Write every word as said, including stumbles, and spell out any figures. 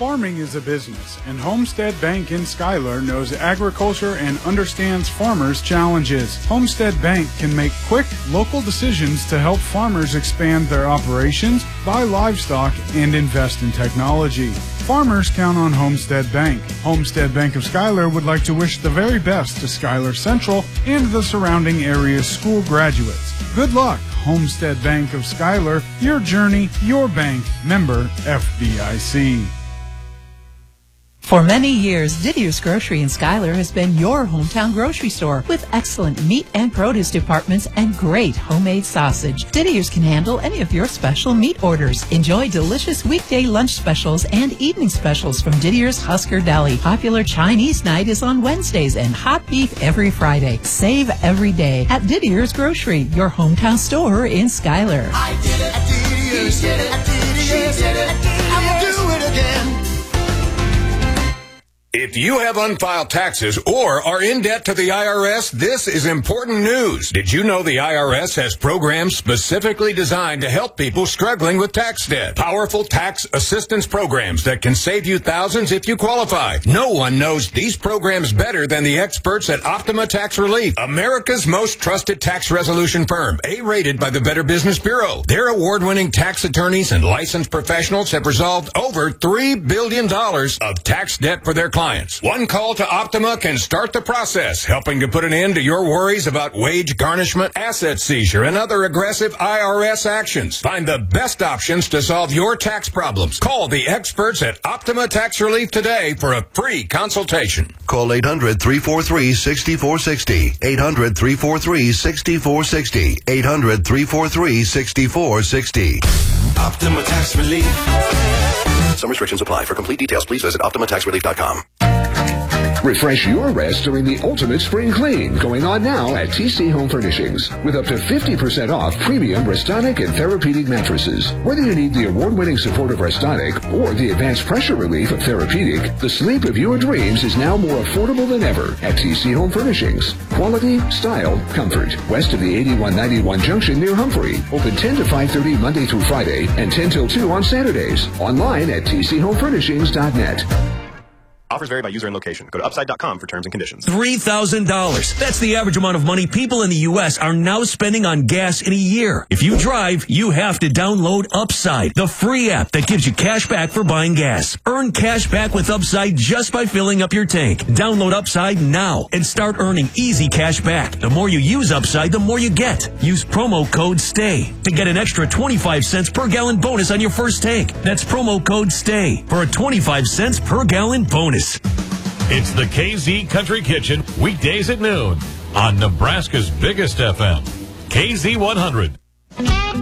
Farming is a business, and Homestead Bank in Schuyler knows agriculture and understands farmers' challenges. Homestead Bank can make quick, local decisions to help farmers expand their operations, buy livestock, and invest in technology. Farmers count on Homestead Bank. Homestead Bank of Schuyler would like to wish the very best to Schuyler Central and the surrounding area's school graduates. Good luck, Homestead Bank of Schuyler. Your journey, your bank. Member F D I C. For many years, Didier's Grocery in Schuyler has been your hometown grocery store with excellent meat and produce departments and great homemade sausage. Didier's can handle any of your special meat orders. Enjoy delicious weekday lunch specials and evening specials from Didier's Husker Deli. Popular Chinese night is on Wednesdays and hot beef every Friday. Save every day at Didier's Grocery, your hometown store in Schuyler. I did it at Didier's. He did it at Didier's. She did it at Didier's. I will do it again. If you have unfiled taxes or are in debt to the I R S, this is important news. Did you know the I R S has programs specifically designed to help people struggling with tax debt? Powerful tax assistance programs that can save you thousands if you qualify. No one knows these programs better than the experts at Optima Tax Relief, America's most trusted tax resolution firm, A-rated by the Better Business Bureau. Their award-winning tax attorneys and licensed professionals have resolved over three billion dollars of tax debt for their clients. One call to Optima can start the process, helping to put an end to your worries about wage garnishment, asset seizure, and other aggressive I R S actions. Find the best options to solve your tax problems. Call the experts at Optima Tax Relief today for a free consultation. Call eight hundred, three four three, six four six zero. eight hundred, three four three, six four six zero. eight hundred, three four three, six four six zero. Optima Tax Relief. Some restrictions apply. For complete details, please visit optima tax relief dot com. Refresh your rest during the ultimate spring clean going on now at T C Home Furnishings with up to fifty percent off premium Restonic and Therapeutic mattresses. Whether you need the award-winning support of Restonic or the advanced pressure relief of Therapeutic, the sleep of your dreams is now more affordable than ever at T C Home Furnishings. Quality, style, comfort. West of the eighty-one ninety-one junction near Humphrey. Open ten to five thirty Monday through Friday and ten till two on Saturdays. Online at t c home furnishings dot net. Offers vary by user and location. Go to upside dot com for terms and conditions. three thousand dollars. That's the average amount of money people in the U S are now spending on gas in a year. If you drive, you have to download Upside, the free app that gives you cash back for buying gas. Earn cash back with Upside just by filling up your tank. Download Upside now and start earning easy cash back. The more you use Upside, the more you get. Use promo code STAY to get an extra twenty-five cents per gallon bonus on your first tank. That's promo code STAY for a twenty-five cents per gallon bonus. It's the K Z Country Kitchen, weekdays at noon on Nebraska's biggest F M, K Z one hundred.